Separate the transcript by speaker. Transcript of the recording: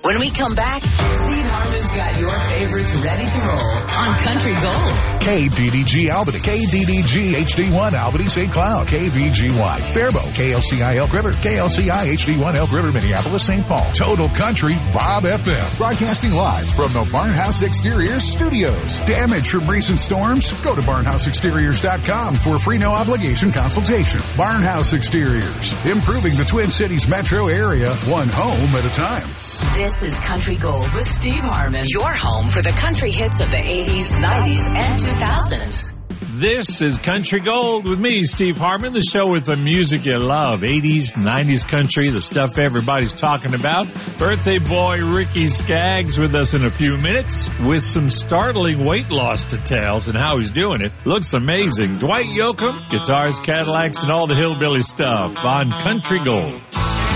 Speaker 1: When we come back, Steve Harmon's got your favorites ready to roll on Country Gold.
Speaker 2: KDDG Albany, KDDG HD1 Albany St. Cloud, KVGY Faribault, KLCI Elk River, KLCI HD1 Elk River Minneapolis St. Paul. Total Country Bob FM. Broadcasting live from the Barnhouse Exteriors Studios. Damage from recent storms? Go to barnhouseexteriors.com for a free no obligation consultation. Barnhouse Exteriors, improving the Twin Cities metro area, one home at a time.
Speaker 1: This is Country Gold with Steve Harmon, your home for the country hits of the 80s, 90s, and 2000s.
Speaker 3: This is Country Gold with me, Steve Harmon, the show with the music you love, 80s, 90s country, the stuff everybody's talking about. Birthday boy Ricky Skaggs with us in a few minutes with some startling weight loss details and how he's doing it. Looks amazing. Dwight Yoakam, guitars, Cadillacs, and all the hillbilly stuff on Country Gold.